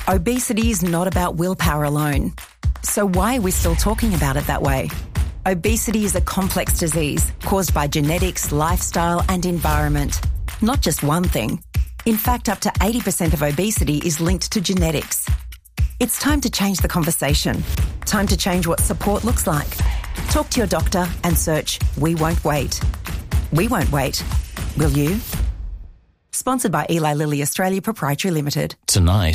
Obesity is not about willpower alone. So why are we still talking about it that way? Obesity is a complex disease caused by genetics, lifestyle and environment. Not just one thing. In fact, up to 80% of obesity is linked to genetics. It's time to change the conversation. Time to change what support looks like. Talk to your doctor and search We Won't Wait. We won't wait. Will you? Sponsored by Eli Lilly Australia Proprietary Limited. Tonight